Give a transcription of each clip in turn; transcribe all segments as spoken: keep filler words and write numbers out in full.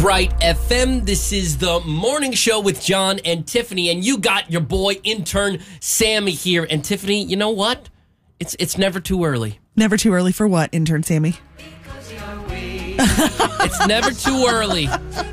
Bright F M. This is the morning show with John and Tiffany, and you got your boy intern Sammy here. And Tiffany, you know what? It's it's never too early. Never too early for what, intern Sammy? It's never too early.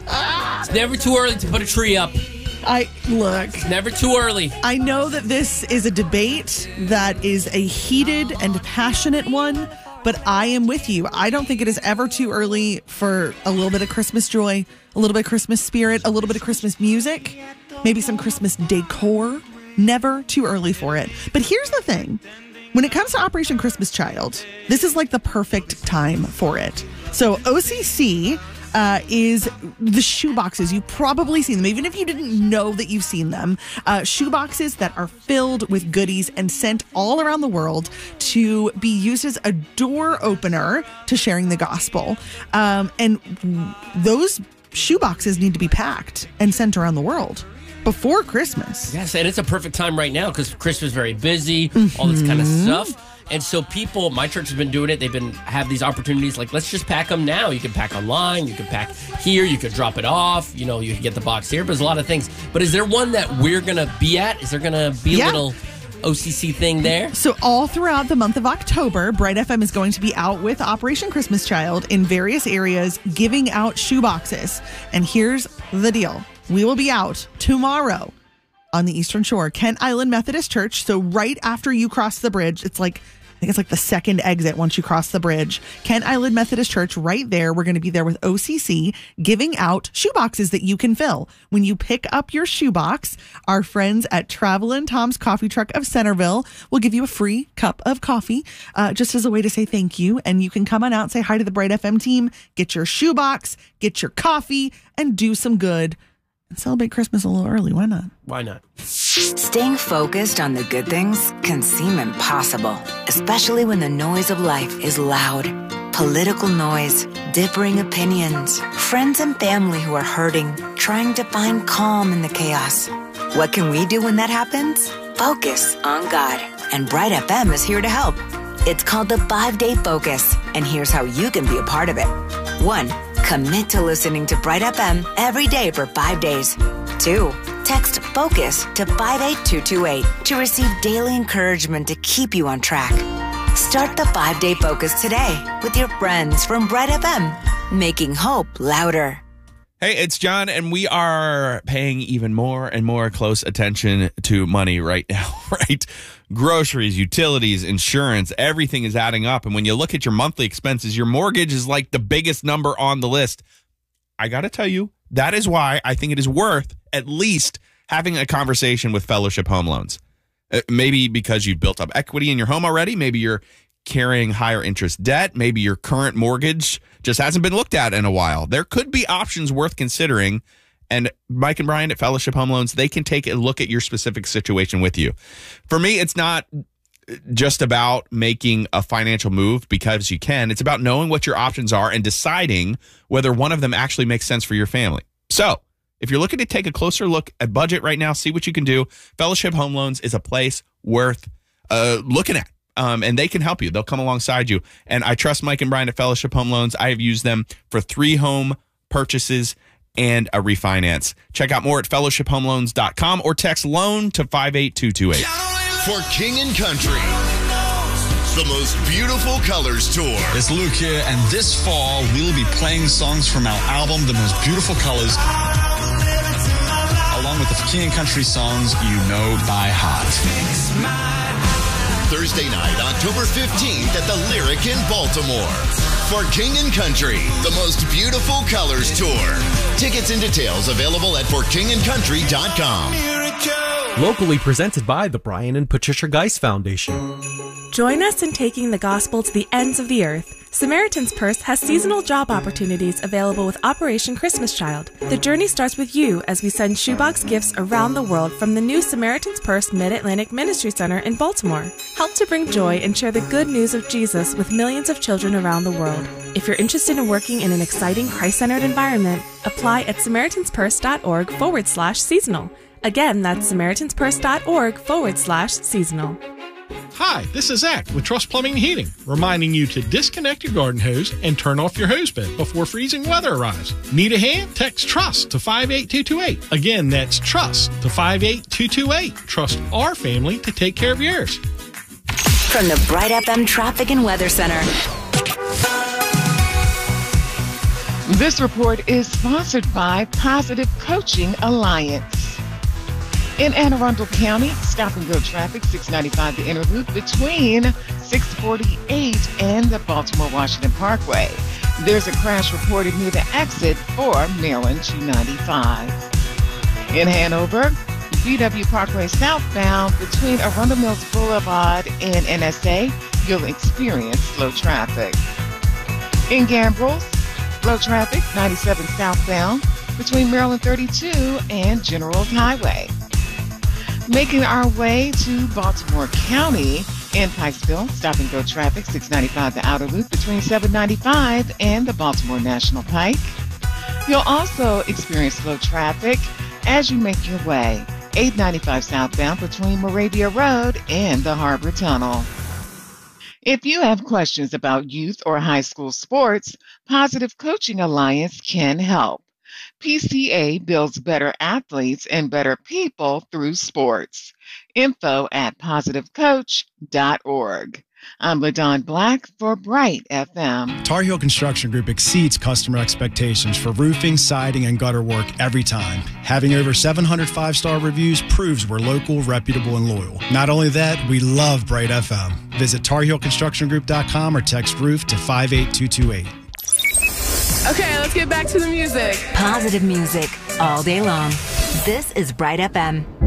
It's never too early to put a tree up. I look. It's never too early. I know that this is a debate that is a heated and passionate one, but I am with you. I don't think it is ever too early for a little bit of Christmas joy, a little bit of Christmas spirit, a little bit of Christmas music, maybe some Christmas decor. Never too early for it. But here's the thing. When it comes to Operation Christmas Child, this is like the perfect time for it. So O C C uh, is the shoe boxes. You've probably seen them, even if you didn't know that you've seen them. Uh, shoe boxes that are filled with goodies and sent all around the world to be used as a door opener to sharing the gospel. Um, and those shoe boxes need to be packed and sent around the world before Christmas. Yes, and it's a perfect time right now because Christmas is very busy, mm-hmm. all this kind of stuff. And so people, my church has been doing it. They've been have these opportunities like, let's just pack them now. You can pack online. You can pack here. You can drop it off. You know, you can get the box here. But there's a lot of things. But is there one that we're going to be at? Is there going to be a yeah. little O C C thing there? So all throughout the month of October, Bright F M is going to be out with Operation Christmas Child in various areas giving out shoe boxes. And here's the deal. We will be out tomorrow on the Eastern Shore, Kent Island Methodist Church. So right after you cross the bridge, it's like, I think it's like the second exit once you cross the bridge. Kent Island Methodist Church, right there. We're going to be there with O C C giving out shoe boxes that you can fill. When you pick up your shoe box, our friends at Travelin' Tom's Coffee Truck of Centerville will give you a free cup of coffee uh, just as a way to say thank you. And you can come on out, say hi to the Bright F M team, get your shoe box, get your coffee, and do some good. And celebrate Christmas a little early. Why not? Why not? Staying focused on the good things can seem impossible, especially when the noise of life is loud. Political noise, differing opinions, friends and family who are hurting, trying to find calm in the chaos. What can we do when that happens? Focus on God. And Bright F M is here to help. It's called the five-day Focus, and here's how you can be a part of it. One, commit to listening to Bright F M every day for five days. Two, text FOCUS to five eight two two eight to receive daily encouragement to keep you on track. Start the five-day Focus today with your friends from Bright F M, making hope louder. Hey, it's John, and we are paying even more and more close attention to money right now, right? Groceries, utilities, insurance, everything is adding up. And when you look at your monthly expenses, your mortgage is like the biggest number on the list. I got to tell you, that is why I think it is worth at least having a conversation with Fellowship Home Loans. Uh, maybe because you've built up equity in your home already. Maybe you're carrying higher interest debt. Maybe your current mortgage just hasn't been looked at in a while. There could be options worth considering. And Mike and Brian at Fellowship Home Loans, they can take a look at your specific situation with you. For me, it's not just about making a financial move because you can. It's about knowing what your options are and deciding whether one of them actually makes sense for your family. So if you're looking to take a closer look at budget right now, see what you can do, Fellowship Home Loans is a place worth uh, looking at. Um, and they can help you. They'll come alongside you. And I trust Mike and Brian at Fellowship Home Loans. I have used them for three home purchases and a refinance. Check out more at fellowship home loans dot com or text LOAN to five eight two two eight. For King and Country, the most beautiful colors tour. It's Luke here, and this fall we'll be playing songs from our album, The Most Beautiful Colors, along with the King and Country songs you know by heart. Thursday night, October fifteenth at the Lyric in Baltimore. For King and Country, the most beautiful colors tour. Tickets and details available at for king and country dot com. Locally presented by the Brian and Patricia Geis Foundation. Join us in taking the gospel to the ends of the earth. Samaritan's Purse has seasonal job opportunities available with Operation Christmas Child. The journey starts with you as we send shoebox gifts around the world from the new Samaritan's Purse Mid-Atlantic Ministry Center in Baltimore. Help to bring joy and share the good news of Jesus with millions of children around the world. If you're interested in working in an exciting Christ-centered environment, apply at samaritanspurse.org forward slash seasonal. Again, that's samaritanspurse.org forward slash seasonal. Hi, this is Zach with Trust Plumbing and Heating, reminding you to disconnect your garden hose and turn off your hose bed before freezing weather arrives. Need a hand? Text TRUST to five eight two two eight. Again, that's TRUST to five eight two two eight. Trust our family to take care of yours. From the Bright F M Traffic and Weather Center. This report is sponsored by Positive Coaching Alliance. In Anne Arundel County, stop-and-go traffic, six ninety-five the inner loop between six forty-eight and the Baltimore-Washington Parkway. There's a crash reported near the exit for Maryland two ninety-five. In Hanover, B W Parkway southbound between Arundel Mills Boulevard and N S A, you'll experience slow traffic. In Gambrills, slow traffic, ninety-seven southbound between Maryland thirty-two and General's Highway. Making our way to Baltimore County in Pikesville, stop-and-go traffic, six ninety-five the outer loop between seven ninety-five and the Baltimore National Pike. You'll also experience slow traffic as you make your way eight ninety-five southbound between Moravia Road and the Harbor Tunnel. If you have questions about youth or high school sports, Positive Coaching Alliance can help. P C A builds better athletes and better people through sports. Info at positive coach dot org. I'm LaDon Black for Bright F M. Tar Heel Construction Group exceeds customer expectations for roofing, siding, and gutter work every time. Having over seven hundred five-star reviews proves we're local, reputable, and loyal. Not only that, we love Bright F M. Visit tar heel construction group dot com or text roof to five eight two two eight. Okay, let's get back to the music. Positive music all day long. This is Bright F M.